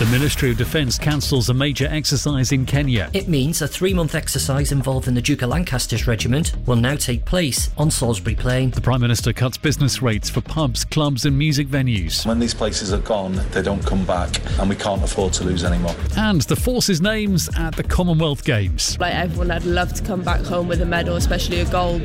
The Ministry of Defence cancels a major exercise in Kenya. It means a 3-month exercise involving the Duke of Lancaster's regiment will now take place on Salisbury Plain. The Prime Minister cuts business rates for pubs, clubs and music venues. When these places are gone, they don't come back, and we can't afford to lose any more. And the Forces names at the Commonwealth Games. Like everyone, I'd love to come back home with a medal, especially a gold.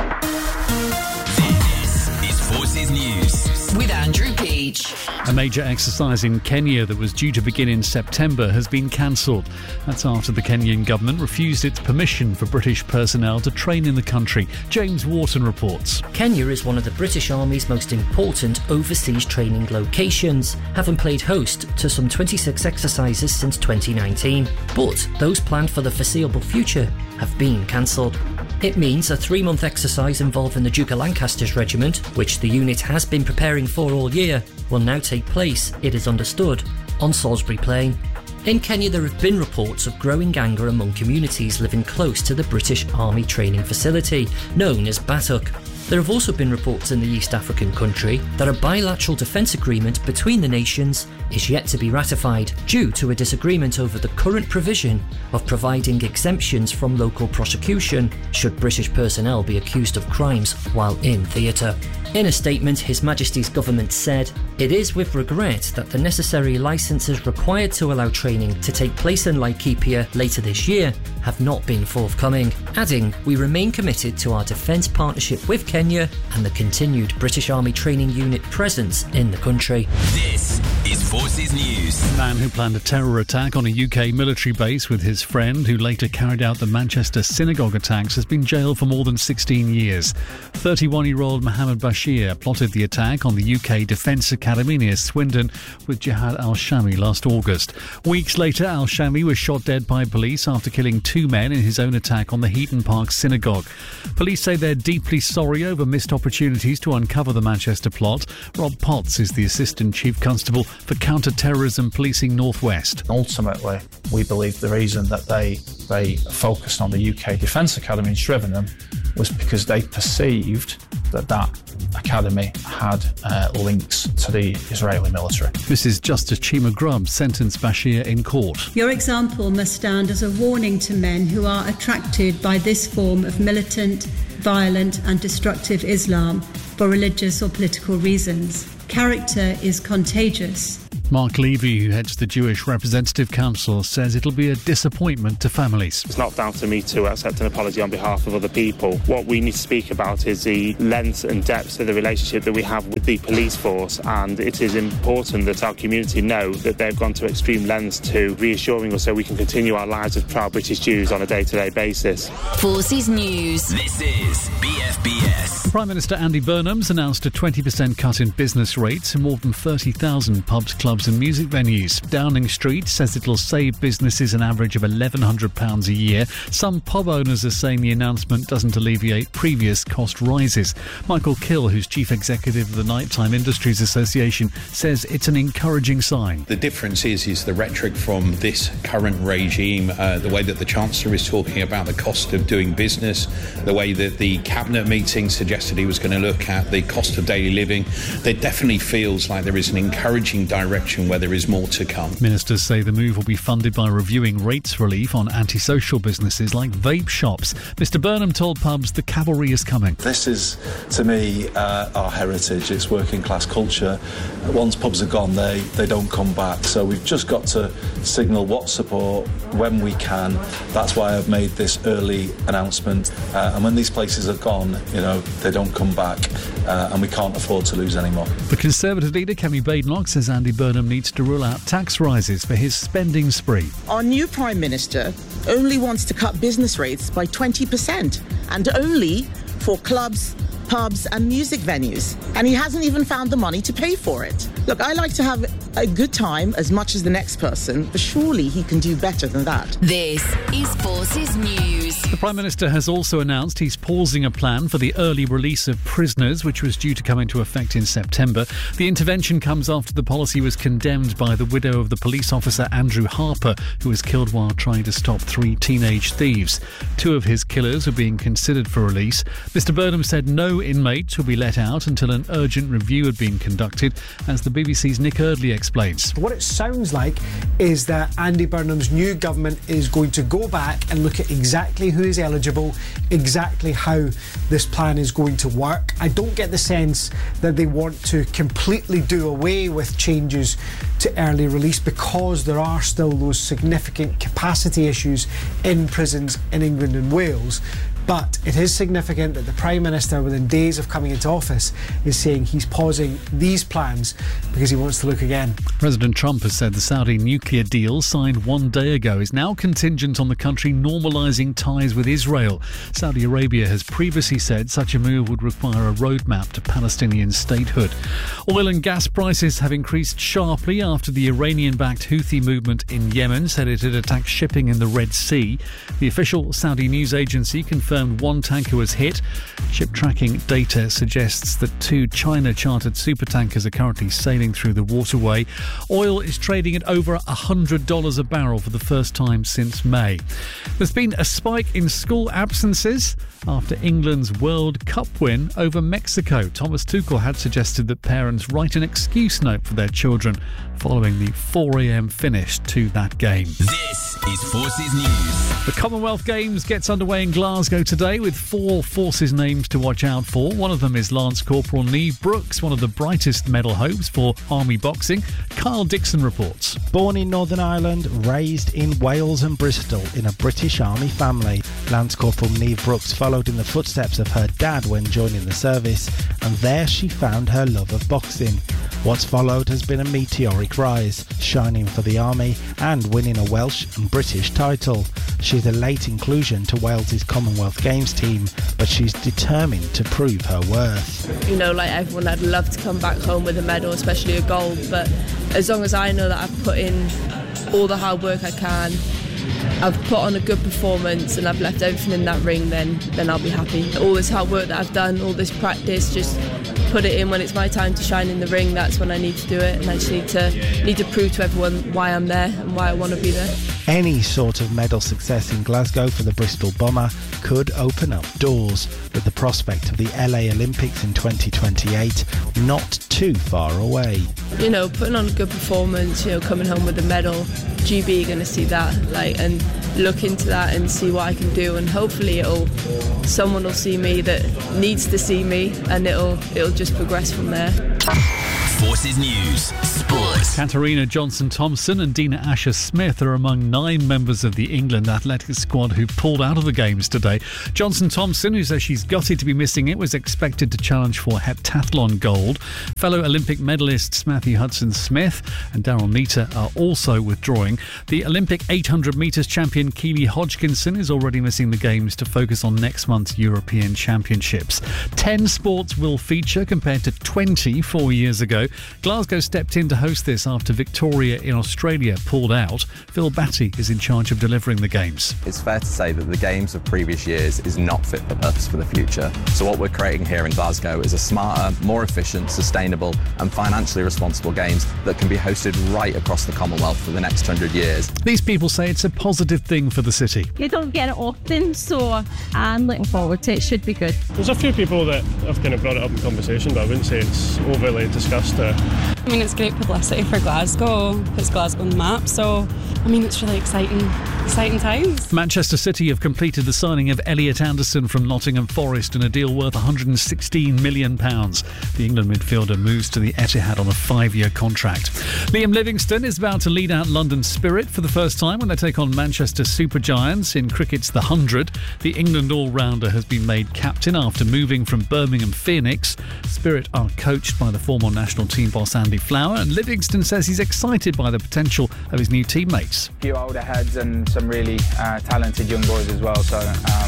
This is Forces News with Andrew Peach. A major exercise in Kenya that was due to begin in September has been cancelled. That's after the Kenyan government refused its permission for British personnel to train in the country. James Wharton reports. Kenya is one of the British Army's most important overseas training locations, having played host to some 26 exercises since 2019. But those planned for the foreseeable future have been cancelled. It means a 3-month exercise involving the Duke of Lancaster's regiment, which the unit has been preparing for all year, will now take place, it is understood, on Salisbury Plain. In Kenya, there have been reports of growing anger among communities living close to the British Army training facility, known as Batuk. There have also been reports in the East African country that a bilateral defence agreement between the nations is yet to be ratified due to a disagreement over the current provision of providing exemptions from local prosecution should British personnel be accused of crimes while in theatre. In a statement, His Majesty's government said, "It is with regret that the necessary licences required to allow training to take place in Laikipia later this year have not been forthcoming," adding, "We remain committed to our defence partnership with Kenya and the continued British Army training unit presence in the country." This is Forces News. The man who planned a terror attack on a UK military base with his friend, who later carried out the Manchester synagogue attacks, has been jailed for more than 16 years. 31-year-old Mohammed Bashir plotted the attack on the UK Defence Academy near Swindon with Jihad al-Shami last August. Weeks later, al-Shami was shot dead by police after killing 2 men in his own attack on the Heaton Park synagogue. Police say they're deeply sorry over missed opportunities to uncover the Manchester plot. Rob Potts is the Assistant Chief Constable for Counter-Terrorism Policing North West. Ultimately, we believe the reason that they focused on the UK Defence Academy in Shrivenham was because they perceived that academy had links to the Israeli military. Mrs. Justice Chima Grubb sentenced Bashir in court. Your example must stand as a warning to men who are attracted by this form of militant, violent and destructive Islam for religious or political reasons. Character is contagious. Mark Levy, who heads the Jewish Representative Council, says it'll be a disappointment to families. It's not down to me to accept an apology on behalf of other people. What we need to speak about is the length and depth of the relationship that we have with the police force, and it is important that our community know that they've gone to extreme lengths to reassuring us so we can continue our lives as proud British Jews on a day-to-day basis. Forces News. This is BFBS. Prime Minister Andy Burnham's announced a 20% cut in business rates in more than 30,000 pubs, clubs and music venues. Downing Street says it'll save businesses an average of £1,100 a year. Some pub owners are saying the announcement doesn't alleviate previous cost rises. Michael Kill, who's Chief Executive of the Nighttime Industries Association, says it's an encouraging sign. The difference is the rhetoric from this current regime, the way that the Chancellor is talking about the cost of doing business, the way that the Cabinet meeting suggested he was going to look at the cost of daily living. There definitely feels like there is an encouraging direction where there is more to come. Ministers say the move will be funded by reviewing rates relief on antisocial businesses like vape shops. Mr Burnham told pubs the cavalry is coming. This is, to me, our heritage. It's working class culture. Once pubs are gone, they don't come back. So we've just got to signal what support when we can. That's why I've made this early announcement. And when these places are gone, they don't come back. And we can't afford to lose any more. The Conservative leader, Kemi Badenoch, says Andy Burnham needs to rule out tax rises for his spending spree. Our new Prime Minister only wants to cut business rates by 20% and only for clubs, pubs and music venues. And he hasn't even found the money to pay for it. Look, I like to have a good time as much as the next person, but surely he can do better than that. This is Forces News. The Prime Minister has also announced he's pausing a plan for the early release of prisoners, which was due to come into effect in September. The intervention comes after the policy was condemned by the widow of the police officer Andrew Harper, who was killed while trying to stop 3 teenage thieves. 2 of his killers were being considered for release. Mr Burnham said no inmates will be let out until an urgent review had been conducted, as the BBC's Nick Eardley explains. What it sounds like is that Andy Burnham's new government is going to go back and look at exactly who is eligible, exactly how this plan is going to work. I don't get the sense that they want to completely do away with changes to early release, because there are still those significant capacity issues in prisons in England and Wales. But it is significant that the Prime Minister, within days of coming into office, is saying he's pausing these plans because he wants to look again. President Trump has said the Saudi nuclear deal signed 1 day ago is now contingent on the country normalising ties with Israel. Saudi Arabia has previously said such a move would require a roadmap to Palestinian statehood. Oil and gas prices have increased sharply after the Iranian-backed Houthi movement in Yemen said it had attacked shipping in the Red Sea. The official Saudi news agency confirmed one tanker was hit. Ship tracking data suggests that 2 China-chartered supertankers are currently sailing through the waterway. Oil is trading at over $100 a barrel for the first time since May. There's been a spike in school absences after England's World Cup win over Mexico. Thomas Tuchel had suggested that parents write an excuse note for their children following the 4 a.m. finish to that game. This is Forces News. The Commonwealth Games gets underway in Glasgow today with 4 Forces names to watch out for. One of them is Lance Corporal Niamh Brooks, one of the brightest medal hopes for Army boxing. Kyle Dixon reports. Born in Northern Ireland, raised in Wales and Bristol in a British Army family, Lance Corporal Niamh Brooks followed in the footsteps of her dad when joining the service, and there she found her love of boxing. What's followed has been a meteoric rise, shining for the Army and winning a Welsh and British title. She's a late inclusion to Wales's Commonwealth Games team, but she's determined to prove her worth. You know, like everyone, I'd love to come back home with a medal, especially a gold, but as long as I know that I've put in all the hard work I can, I've put on a good performance and I've left everything in that ring, then I'll be happy. All this hard work that I've done, all this practice, just put it in. When it's my time to shine in the ring, that's when I need to do it, and I just need to prove to everyone why I'm there and why I want to be there. Any sort of medal success in Glasgow for the Bristol Bomber could open up doors, with the prospect of the LA Olympics in 2028 not too far away. You know, putting on a good performance, coming home with a medal, GB are going to see that, and look into that and see what I can do, and hopefully someone will see me that needs to see me, and it'll just progress from there. Forces News Sports. Katarina Johnson-Thompson and Dina Asher-Smith are among 9 members of the England athletics squad who pulled out of the Games today. Johnson-Thompson, who says she's gutted to be missing it, was expected to challenge for heptathlon gold. Fellow Olympic medalists Matthew Hudson-Smith and Daryl Neita are also withdrawing. The Olympic 800 metres champion Keely Hodgkinson is already missing the Games to focus on next month's European Championships. 10 sports will feature compared to 20 4 years ago. Glasgow stepped in to host this after Victoria in Australia pulled out. Phil Batty is in charge of delivering the Games. It's fair to say that the Games of previous years is not fit for purpose for the future. So what we're creating here in Glasgow is a smarter, more efficient, sustainable and financially responsible Games that can be hosted right across the Commonwealth for the next 100 years. These people say it's a positive thing for the city. You don't get it often, so I'm looking forward to it. It should be good. There's a few people that have kind of brought it up in conversation, but I wouldn't say it's overly discussed. I mean, it's great publicity for Glasgow, puts Glasgow on the map, so I mean, it's really exciting times. Manchester City have completed the signing of Elliot Anderson from Nottingham Forest in a deal worth £116 million. The England midfielder moves to the Etihad on a 5-year contract. Liam Livingstone is about to lead out London Spirit for the first time when they take on Manchester Supergiants in cricket's The 100. The England all-rounder has been made captain after moving from Birmingham Phoenix. Spirit are coached by the former national team boss Andy Flower, and Livingstone says he's excited by the potential of his new teammates. A few older heads and some really talented young boys as well, so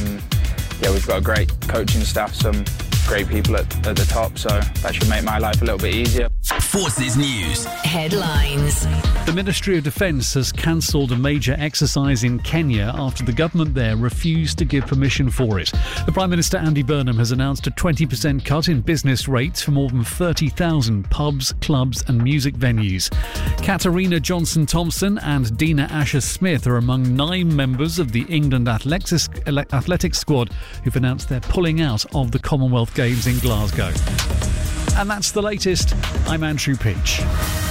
we've got a great coaching staff, some great people at the top, so that should make my life a little bit easier. Forces News Headlines. The Ministry of Defence has cancelled a major exercise in Kenya after the government there refused to give permission for it. The Prime Minister Andy Burnham has announced a 20% cut in business rates for more than 30,000 pubs, clubs and music venues. Katarina Johnson-Thompson and Dina Asher-Smith are among 9 members of the England athletics squad who've announced they're pulling out of the Commonwealth Games in Glasgow. And that's the latest. I'm Andrew Peach.